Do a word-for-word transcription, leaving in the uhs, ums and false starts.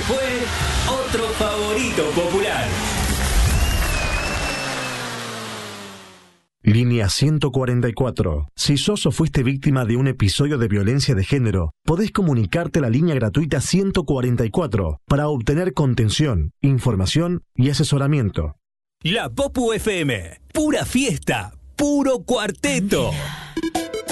fue otro favorito popular. Línea ciento cuarenta y cuatro. Si sos o fuiste víctima de un episodio de violencia de género, podés comunicarte a la línea gratuita ciento cuarenta y cuatro para obtener contención, información y asesoramiento. La Popu F M, pura fiesta, puro cuarteto.